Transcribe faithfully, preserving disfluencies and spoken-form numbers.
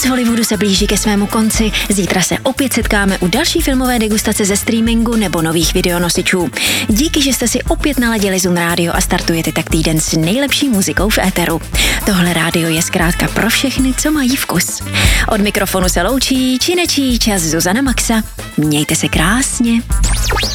Noc Hollywoodu se blíží ke svému konci. Zítra se opět setkáme u další filmové degustace ze streamingu nebo nových videonosičů. Díky, že jste si opět naladili Zun Radio a startujete tak týden s nejlepší muzikou v éteru. Tohle rádio je zkrátka pro všechny, co mají vkus. Od mikrofonu se loučí či nečí čas Zuzana Maxa. Mějte se krásně.